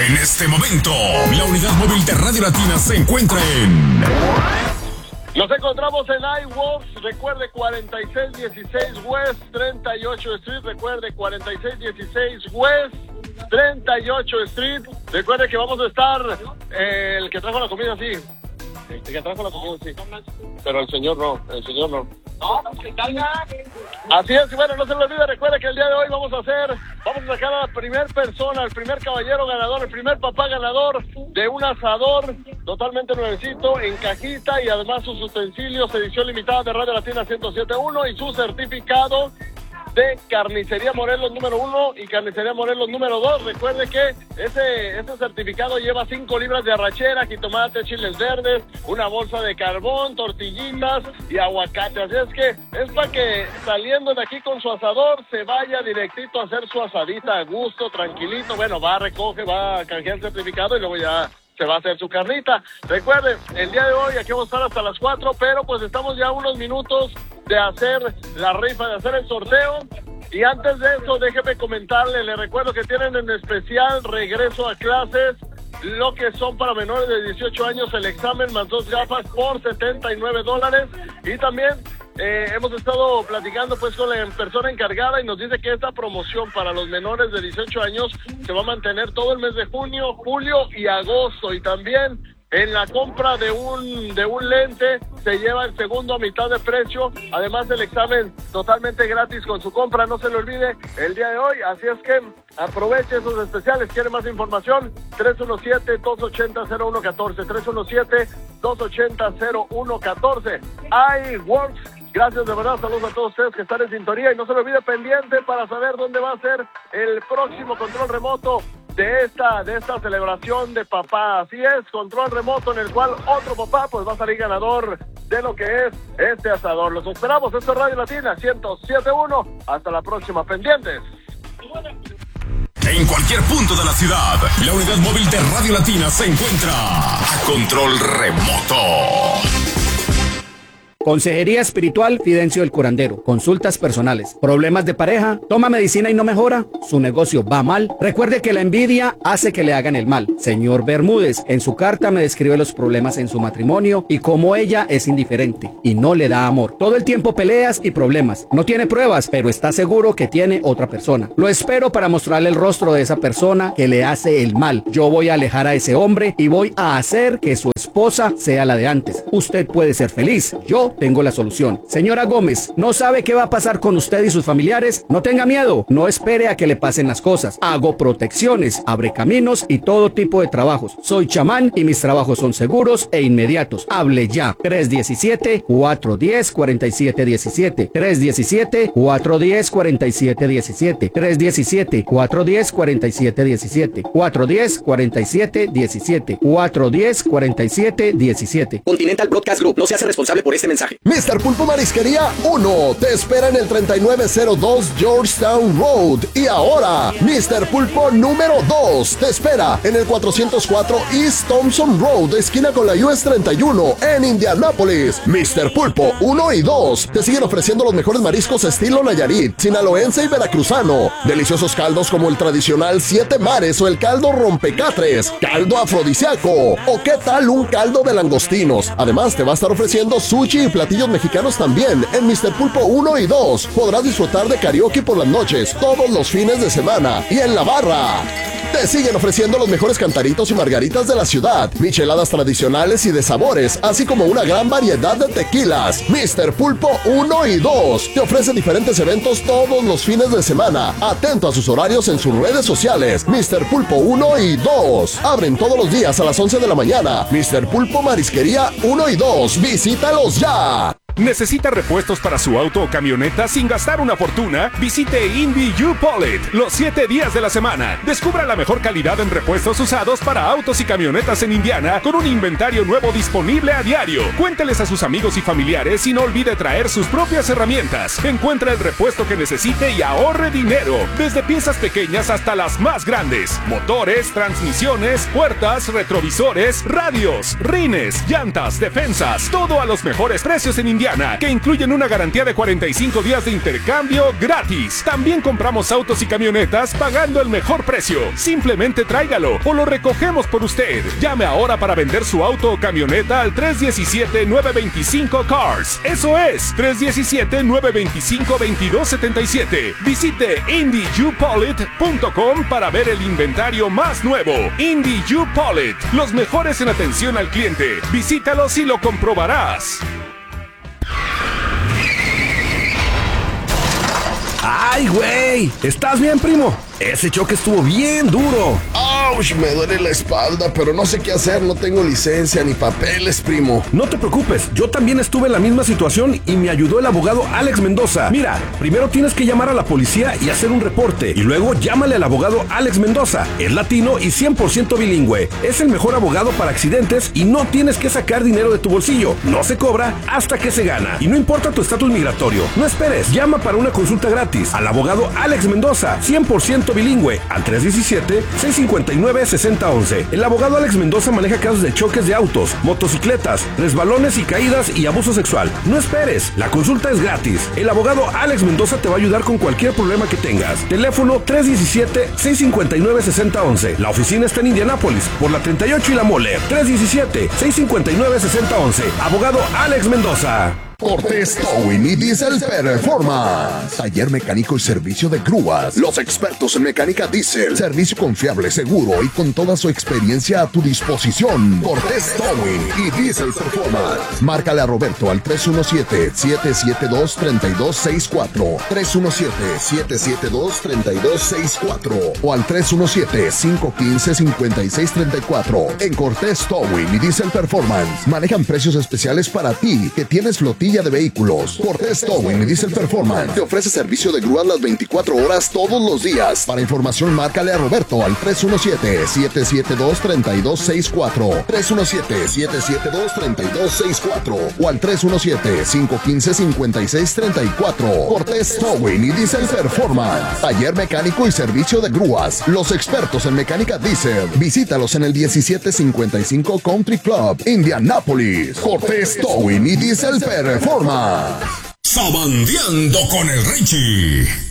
En este momento, la unidad móvil de Radio Latina se encuentra en... Nos encontramos en iWorks, recuerde 4616 West 38 Street, recuerde 4616 West 38 Street, recuerde que vamos a estar, el que trajo la comida sí, pero el señor no. Así es, y bueno, no se lo olvide, recuerde que el día de hoy vamos a sacar a la primer persona, el primer caballero ganador, el primer papá ganador de un asador totalmente nuevecito, en cajita, y además sus utensilios, edición limitada de Radio Latina 107.1 y su certificado de Carnicería Morelos número 1 y Carnicería Morelos número 2. Recuerde que ese certificado lleva 5 libras de arrachera, jitomate, chiles verdes, una bolsa de carbón, tortillitas y aguacate. Así es que es para que saliendo de aquí con su asador se vaya directito a hacer su asadita a gusto, tranquilito. Bueno, va a canjear el certificado y luego ya se va a hacer su carnita. Recuerden, el día de hoy aquí vamos a estar hasta las 4, pero pues estamos ya a unos minutos de hacer la rifa, de hacer el sorteo. Y antes de eso, déjeme comentarle, le recuerdo que tienen en especial regreso a clases, lo que son para menores de 18 años, el examen más 2 gafas por $79. Y también hemos estado platicando pues con la persona encargada y nos dice que esta promoción para los menores de 18 años se va a mantener todo el mes de junio, julio y agosto. Y también en la compra de un lente se lleva el segundo a mitad de precio, además del examen totalmente gratis con su compra. No se le olvide el día de hoy, así es que aproveche esos especiales. ¿Quiere más información? 317-280-0114, 317-280-0114. iWorks. Gracias de verdad, saludos a todos ustedes que están en sintonía y no se le olvide pendiente para saber dónde va a ser el próximo control remoto de esta celebración de papá. Así es, control remoto en el cual otro papá pues va a salir ganador de lo que es este asador. Los esperamos, esto es Radio Latina 107.1. Hasta la próxima, pendientes. En cualquier punto de la ciudad, la unidad móvil de Radio Latina se encuentra a control remoto. Consejería espiritual Fidencio el Curandero. Consultas personales. Problemas de pareja. Toma medicina y no mejora. Su negocio va mal. Recuerde que la envidia hace que le hagan el mal. Señor Bermúdez, en su carta me describe los problemas en su matrimonio y cómo ella es indiferente y no le da amor. Todo el tiempo peleas y problemas. No tiene pruebas, pero está seguro que tiene otra persona. Lo espero para mostrarle el rostro de esa persona que le hace el mal. Yo voy a alejar a ese hombre y voy a hacer que su esposa sea la de antes. Usted puede ser feliz. Yo tengo la solución. Señora Gómez, ¿no sabe qué va a pasar con usted y sus familiares? No tenga miedo, no espere a que le pasen las cosas. Hago protecciones, abre caminos y todo tipo de trabajos. Soy chamán y mis trabajos son seguros e inmediatos. Hable ya. 317-410-4717. 317-410-4717. 317-410-4717. 410-4717. 410-4717. Continental Broadcast Group no se hace responsable por este mensaje. Mr. Pulpo Marisquería 1 te espera en el 3902 Georgetown Road. Y ahora, Mr. Pulpo número 2 te espera en el 404 East Thompson Road, esquina con la US 31 en Indianápolis. Mr. Pulpo 1 y 2 te siguen ofreciendo los mejores mariscos estilo Nayarit, sinaloense y veracruzano. Deliciosos caldos como el tradicional 7 mares o el caldo rompecatres, caldo afrodisíaco o qué tal un caldo de langostinos. Además te va a estar ofreciendo sushi y platillos mexicanos también en Mr. Pulpo 1 y 2. Podrás disfrutar de karaoke por las noches, todos los fines de semana y en la barra. Te siguen ofreciendo los mejores cantaritos y margaritas de la ciudad, micheladas tradicionales y de sabores, así como una gran variedad de tequilas. Mr. Pulpo 1 y 2 te ofrece diferentes eventos todos los fines de semana. Atento a sus horarios en sus redes sociales. Mr. Pulpo 1 y 2 abren todos los días a las 11 de la mañana. Mr. Pulpo Marisquería 1 y 2. Visítalos ya. ¿Necesita repuestos para su auto o camioneta sin gastar una fortuna? Visite Indy U-Polit los 7 días de la semana. Descubra la mejor calidad en repuestos usados para autos y camionetas en Indiana con un inventario nuevo disponible a diario. Cuénteles a sus amigos y familiares y no olvide traer sus propias herramientas. Encuentra el repuesto que necesite y ahorre dinero. Desde piezas pequeñas hasta las más grandes. Motores, transmisiones, puertas, retrovisores, radios, rines, llantas, defensas. Todo a los mejores precios en Indiana. Indiana, que incluyen una garantía de 45 días de intercambio gratis. También compramos autos y camionetas pagando el mejor precio. Simplemente tráigalo o lo recogemos por usted. Llame ahora para vender su auto o camioneta al 317-925-CARS. Eso es, 317-925-2277. Visite IndyUPollet.com para ver el inventario más nuevo. Indy U-Pollet, los mejores en atención al cliente. Visítalos y lo comprobarás. ¡Ay, güey! ¿Estás bien, primo? Ese choque estuvo bien duro. ¡Auch! Me duele la espalda, pero no sé qué hacer. No tengo licencia ni papeles, primo. No te preocupes, yo también estuve en la misma situación y me ayudó el abogado Alex Mendoza. Mira, primero tienes que llamar a la policía y hacer un reporte. Y luego llámale al abogado Alex Mendoza. Es latino y 100% bilingüe. Es el mejor abogado para accidentes y no tienes que sacar dinero de tu bolsillo. No se cobra hasta que se gana. Y no importa tu estatus migratorio. No esperes, llama para una consulta gratis al abogado Alex Mendoza, 100% bilingüe, al 317-659-6011. El abogado Alex Mendoza maneja casos de choques de autos, motocicletas, resbalones y caídas y abuso sexual. No esperes, la consulta es gratis. El abogado Alex Mendoza te va a ayudar con cualquier problema que tengas. Teléfono 317-659-6011. La oficina está en Indianápolis, por la 38 y la Moller. 317-659-6011. Abogado Alex Mendoza. Cortés Towing y Diesel Performance. Taller mecánico y servicio de grúas. Los expertos en mecánica diésel. Servicio confiable, seguro y con toda su experiencia a tu disposición. Cortés Towing y Diesel Performance. Márcale a Roberto al 317-772-3264. 317-772-3264 o al 317-515-5634. En Cortés Towing y Diesel Performance manejan precios especiales para ti que tienes flotilla de vehículos. Cortés Towing y Diesel Performance te ofrece servicio de grúas las 24 horas todos los días. Para información, márcale a Roberto al 317-772-3264, 317-772-3264 o al 317-515-5634. Cortés Towing y Diesel Performance. Taller mecánico y servicio de grúas. Los expertos en mecánica diésel. Visítalos en el 1755 Country Club, Indianápolis. Cortés Towing y Diesel Performance. Sabandeando con el Richie.